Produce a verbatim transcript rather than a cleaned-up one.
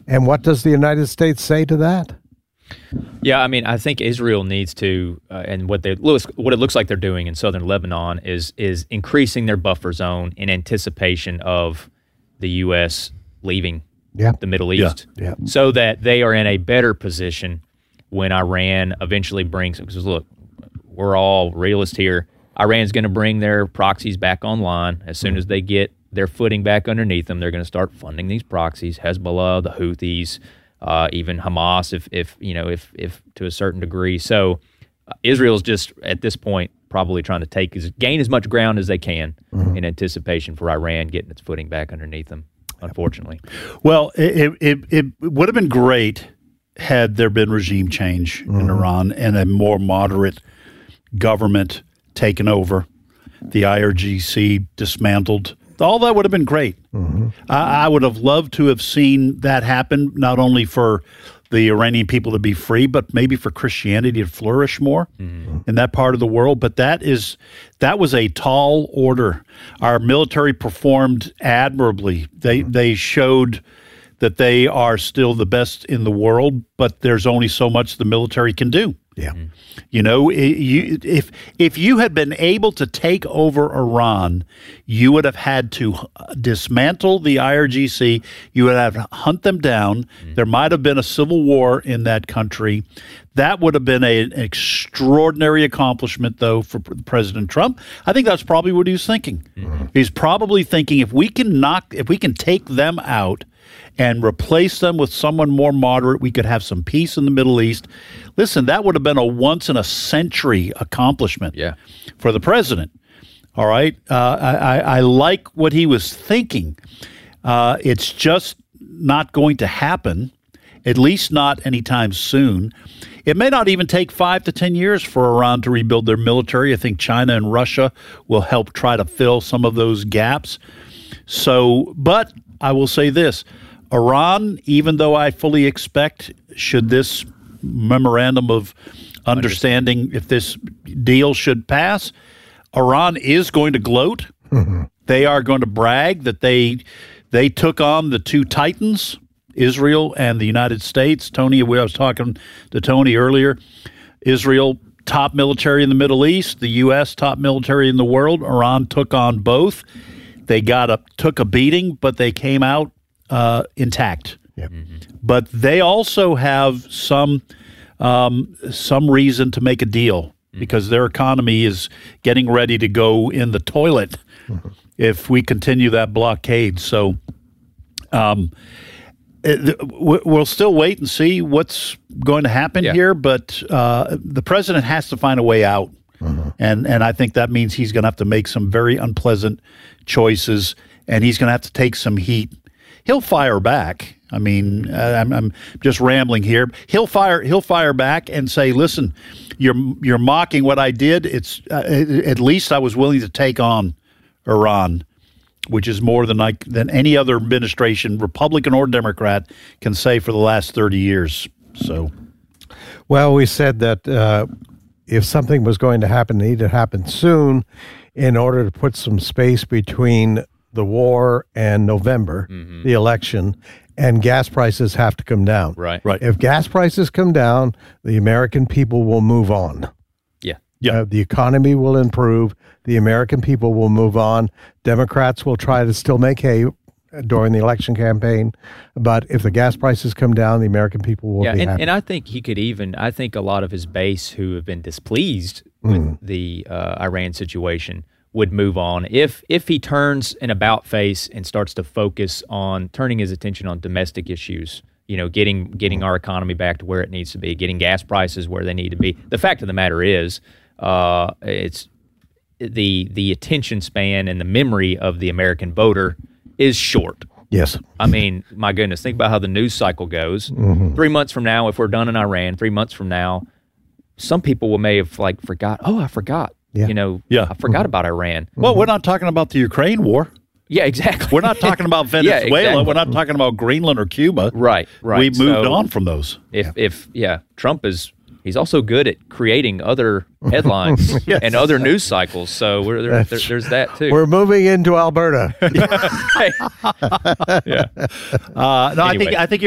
And what does the United States say to that? Yeah, I mean, I think Israel needs to, uh, and what they what it looks like they're doing in southern Lebanon is is increasing their buffer zone in anticipation of the U S leaving yeah. the Middle East, yeah. Yeah. so that they are in a better position when Iran eventually brings. Because look, we're all realists here. Iran's going to bring their proxies back online as soon as they get their footing back underneath them. They're going to start funding these proxies, Hezbollah, the Houthis. Uh, even Hamas, if if you know, if if to a certain degree. So uh, Israel's just at this point probably trying to take as, gain as much ground as they can mm-hmm. in anticipation for Iran getting its footing back underneath them. Unfortunately, well, it it, it would have been great had there been regime change mm-hmm. in Iran and a more moderate government taken over, the I R G C dismantled. All that would have been great. Mm-hmm. I, I would have loved to have seen that happen, not only for the Iranian people to be free, but maybe for Christianity to flourish more mm-hmm. in that part of the world. But that is that was a tall order. Our military performed admirably. They mm-hmm. they showed that they are still the best in the world, but there's only so much the military can do. Yeah. Mm-hmm. You know, it, you, if if you had been able to take over Iran, you would have had to dismantle the I R G C. You would have to hunt them down. Mm-hmm. There might have been a civil war in that country. That would have been a, an extraordinary accomplishment, though, for President Trump. I think that's probably what he was thinking. Mm-hmm. He's probably thinking, if we can knock, if we can take them out and replace them with someone more moderate, we could have some peace in the Middle East. Listen, that would have been a once-in-a-century accomplishment yeah. for the president. All right? Uh, I, I like what he was thinking. Uh, it's just not going to happen, at least not anytime soon. It may not even take five to ten years for Iran to rebuild their military. I think China and Russia will help try to fill some of those gaps. So, but I will say this. Iran, even though I fully expect, should this memorandum of understanding, if this deal should pass, Iran is going to gloat. Mm-hmm. They are going to brag that they they took on the two titans, Israel and the United States. Tony, I was talking to Tony earlier. Israel, top military in the Middle East. The U S, top military in the world. Iran took on both. They got a took a beating, but they came out Uh, intact. Yep. Mm-hmm. But they also have some um, some reason to make a deal mm-hmm. because their economy is getting ready to go in the toilet mm-hmm. if we continue that blockade. So um, it, we'll still wait and see what's going to happen yeah. here, but uh, the president has to find a way out. Mm-hmm. And, and I think that means he's going to have to make some very unpleasant choices, and he's going to have to take some heat. He'll fire back. I mean, I'm, I'm just rambling here. He'll fire. He'll fire back and say, "Listen, you're you're mocking what I did. It's uh, at least I was willing to take on Iran, which is more than I than any other administration, Republican or Democrat, can say for the last thirty years." So, well, we said that uh, if something was going to happen, it needed to happen soon, in order to put some space between the war and November, mm-hmm. the election, and gas prices have to come down. Right. Right. If gas prices come down, the American people will move on. Yeah. Yeah. Uh, the economy will improve. The American people will move on. Democrats will try to still make hay during the election campaign, but if the gas prices come down, the American people will yeah, be and, happy. and I think he could even, I think a lot of his base who have been displeased with mm. the uh, Iran situation would move on if if he turns an about face and starts to focus on turning his attention on domestic issues, you know, getting getting our economy back to where it needs to be, getting gas prices where they need to be. The fact of the matter is, uh, it's the the attention span and the memory of the American voter is short. Yes. I mean, my goodness, think about how the news cycle goes. Mm-hmm. Three months from now, if we're done in Iran, three months from now, some people will may have like forgot, oh, I forgot. Yeah. You know, yeah. I forgot about Iran. Well, we're not talking about the Ukraine war. Yeah, exactly. We're not talking about Venezuela. yeah, exactly. We're not talking about Greenland or Cuba. Right, right. We moved so on from those. If, yeah. if yeah, Trump is, he's also good at creating other headlines yes. and other news cycles. So we're, there, there, there's that too. We're moving into Alberta. yeah. Uh, no, Anyway. I think I think.